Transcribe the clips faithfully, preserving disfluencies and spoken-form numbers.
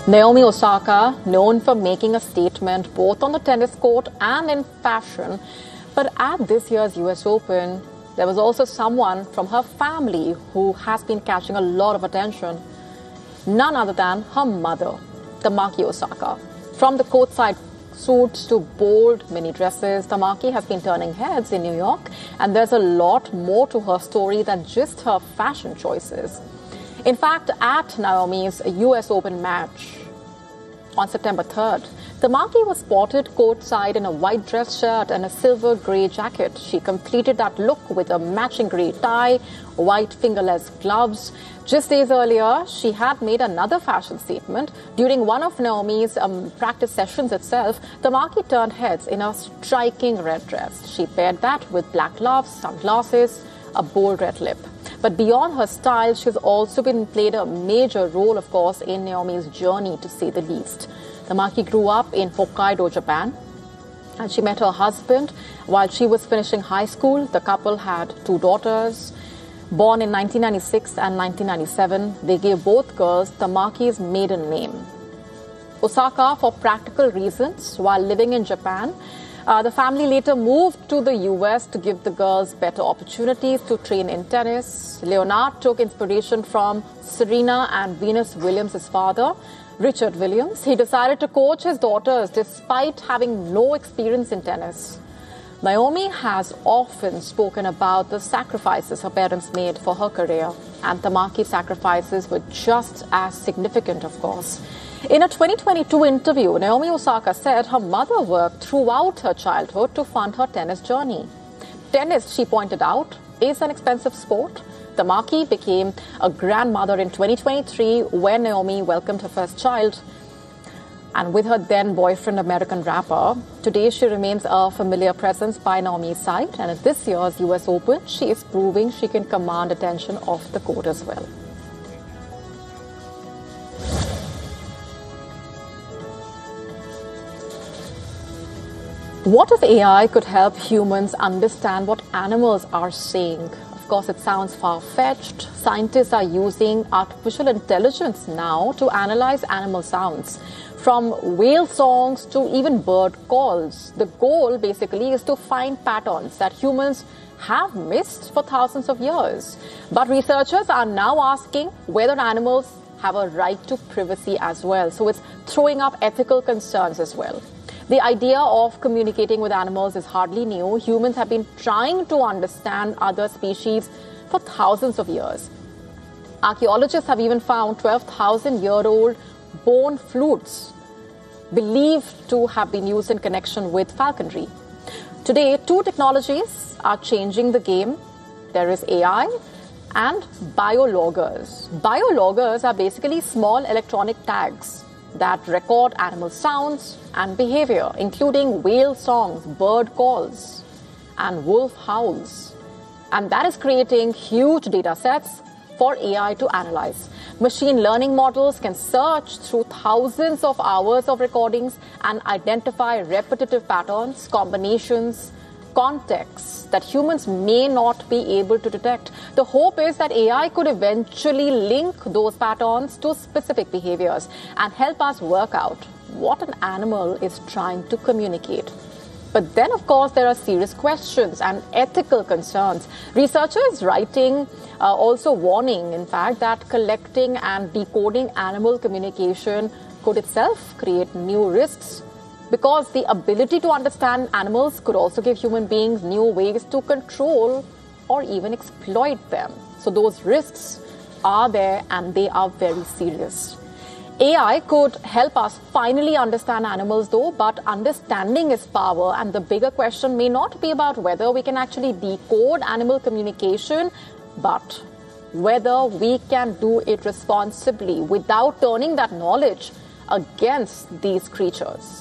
Naomi Osaka, known for making a statement both on the tennis court and in fashion, but at this year's U S Open, there was also someone from her family who has been catching a lot of attention. None other than her mother, Tamaki Osaka. From the courtside suits to bold mini dresses, Tamaki has been turning heads in New York, and there's a lot more to her story than just her fashion choices. In fact, at Naomi's U S Open match on September third, Tamaki was spotted courtside in a white dress shirt and a silver grey jacket. She completed that look with a matching grey tie, white fingerless gloves. Just days earlier, she had made another fashion statement. During one of Naomi's um, practice sessions itself, Tamaki turned heads in a striking red dress. She paired that with black gloves, sunglasses, a bold red lip. But beyond her style, she's also been played a major role, of course, in Naomi's journey, to say the least. Tamaki grew up in Hokkaido, Japan, and she met her husband while she was finishing high school. The couple had two daughters. Born in nineteen ninety-six and nineteen ninety-seven, they gave both girls Tamaki's maiden name. Osaka, for practical reasons, while living in Japan, Uh, the family later moved to the U S to give the girls better opportunities to train in tennis. Leonard took inspiration from Serena and Venus Williams' father, Richard Williams. He decided to coach his daughters despite having no experience in tennis. Naomi has often spoken about the sacrifices her parents made for her career, and Tamaki's sacrifices were just as significant, of course. In a twenty twenty-two interview, Naomi Osaka said her mother worked throughout her childhood to fund her tennis journey. Tennis, she pointed out, is an expensive sport. Tamaki became a grandmother in twenty twenty-three when Naomi welcomed her first child. And with her then boyfriend, American rapper, today she remains a familiar presence by Naomi's side. And at this year's U S Open, she is proving she can command attention off the court as well. What if A I could help humans understand what animals are saying? Of course, it sounds far-fetched. Scientists are using artificial intelligence now to analyze animal sounds, from whale songs to even bird calls. The goal, basically, is to find patterns that humans have missed for thousands of years. But researchers are now asking whether animals have a right to privacy as well. So it's throwing up ethical concerns as well. The idea of communicating with animals is hardly new. Humans have been trying to understand other species for thousands of years. Archaeologists have even found twelve thousand year old bone flutes believed to have been used in connection with falconry. Today, two technologies are changing the game. There is A I and biologgers. Biologgers are basically small electronic tags that record animal sounds and behavior, including whale songs, bird calls, and wolf howls. And that is creating huge data sets for A I to analyze. Machine learning models can search through thousands of hours of recordings and identify repetitive patterns, combinations, contexts that humans may not be able to detect. The hope is that A I could eventually link those patterns to specific behaviors and help us work out what an animal is trying to communicate. But then, of course, there are serious questions and ethical concerns. Researchers writing uh, also warning, in fact, that collecting and decoding animal communication could itself create new risks, because the ability to understand animals could also give human beings new ways to control or even exploit them. So those risks are there, and they are very serious. A I could help us finally understand animals, though, but understanding is power, and the bigger question may not be about whether we can actually decode animal communication, but whether we can do it responsibly without turning that knowledge against these creatures.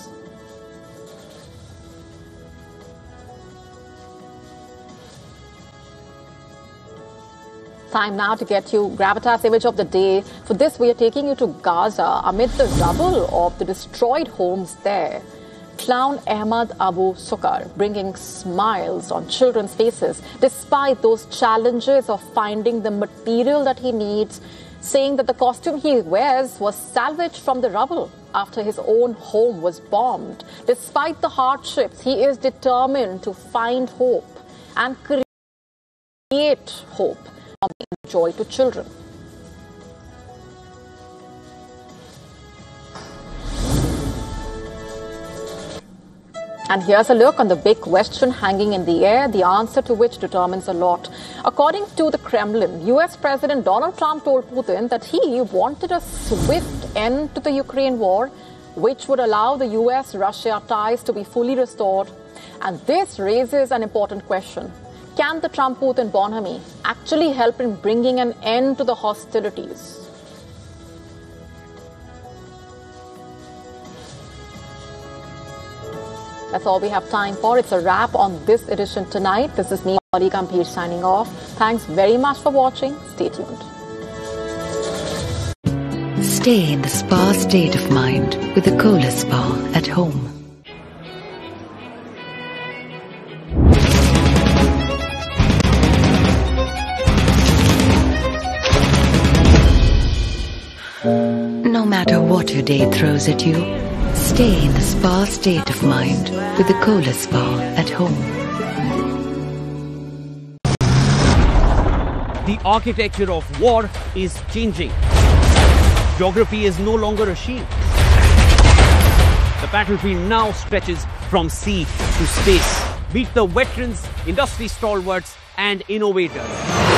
Time now to get you Gravitas Image of the Day. For this, we are taking you to Gaza amid the rubble of the destroyed homes there. Clown Ahmad Abu Sukar bringing smiles on children's faces despite those challenges of finding the material that he needs saying that the costume he wears was salvaged from the rubble after his own home was bombed. Despite the hardships, he is determined to find hope and create hope of bringing joy to children. And here's a look on the big question hanging in the air, the answer to which determines a lot. According to the Kremlin, U S President Donald Trump told Putin that he wanted a swift end to the Ukraine war, which would allow the U S Russia ties to be fully restored. And this raises an important question. Can the Trump-Putin bonhomie actually help in bringing an end to the hostilities? That's all we have time for. It's a wrap on this edition tonight. This is me, Gauri Gambhir, signing off. Thanks very much for watching. Stay tuned. Stay in the spa state of mind with the Kohler Spa at home. No matter what your day throws at you, stay in the spa state of mind with the Kohler Spa at home. The architecture of war is changing. Geography is no longer a shield. The battlefield now stretches from sea to space. Meet the veterans, industry stalwarts, and innovators.